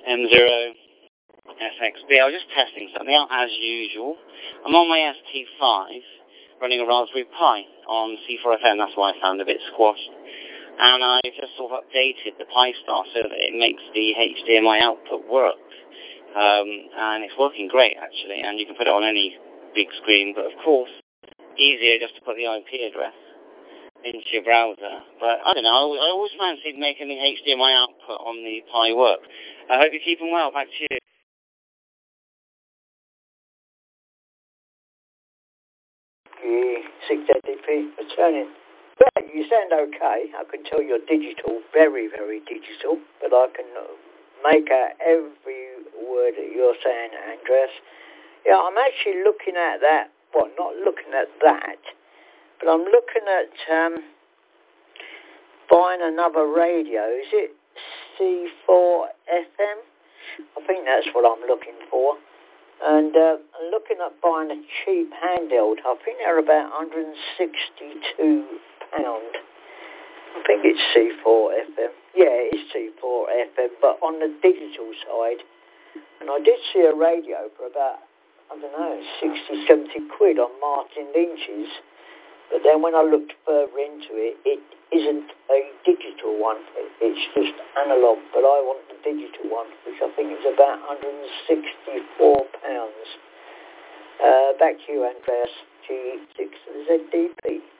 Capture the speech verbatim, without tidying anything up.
M zero F X B. I was just testing something out as usual. I'm on my S T five running a Raspberry Pi on C four F M. That's why I sound a bit squashed. And I just sort of updated the Pi Star so that it makes the H D M I output work. Um, and it's working great, actually. And you can put it on any big screen. But, of course, easier just to put the I P address into your browser. But, I don't know, I always fancied making the H D M I output on the Pi work. I hope you're keeping well. Back to you. six Z D P returning. Well, you sound okay. I can tell you're digital, very, very digital, but I can make out every word that you're saying, Andreas. Yeah, I'm actually looking at that. Well, not looking at that, but I'm looking at um, buying another radio. Is it C four F M? I think that's what I'm looking for. And uh, I'm looking at buying a cheap handheld. I think they're about one hundred sixty-two pounds. I think it's C four F M. Yeah, it is C four F M, but on the digital side. And I did see a radio for about, I don't know, sixty, seventy quid on Martin Lynch's. But then when I looked further into it, it isn't a digital one. It's just analog, but I want the digital one, which I think is about one hundred sixty-four pounds. Uh, back to you, Andreas, G six Z D P.